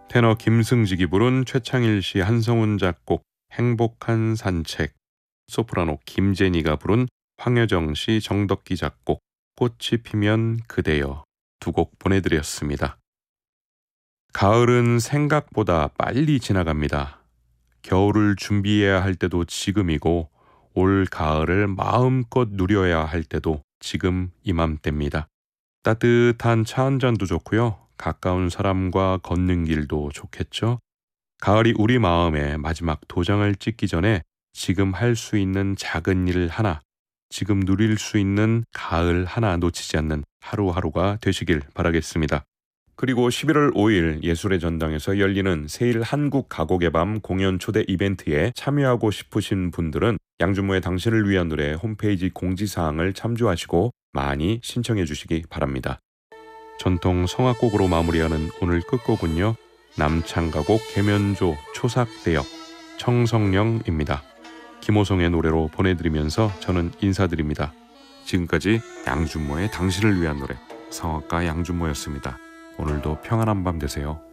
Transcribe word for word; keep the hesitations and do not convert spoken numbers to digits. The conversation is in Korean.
테너 김승직이 부른 최창일 씨, 한성운 작곡 행복한 산책, 소프라노 김제니가 부른 황여정 씨, 정덕기 작곡 꽃이 피면 그대여 두 곡 보내드렸습니다. 가을은 생각보다 빨리 지나갑니다. 겨울을 준비해야 할 때도 지금이고 올 가을을 마음껏 누려야 할 때도 지금 이맘때입니다. 따뜻한 차 한 잔도 좋고요. 가까운 사람과 걷는 길도 좋겠죠. 가을이 우리 마음에 마지막 도장을 찍기 전에 지금 할 수 있는 작은 일 하나, 지금 누릴 수 있는 가을 하나 놓치지 않는 하루하루가 되시길 바라겠습니다. 그리고 십일월 오일 예술의 전당에서 열리는 세일 한국 가곡의 밤 공연 초대 이벤트에 참여하고 싶으신 분들은 양준모의 당신을 위한 노래 홈페이지 공지사항을 참조하시고 많이 신청해 주시기 바랍니다. 전통 성악곡으로 마무리하는 오늘 끝곡은요, 남창가곡 계면조 초삭대역 청성령입니다. 김호성의 노래로 보내드리면서 저는 인사드립니다. 지금까지 양준모의 당신을 위한 노래, 성악가 양준모였습니다. 오늘도 평안한 밤 되세요.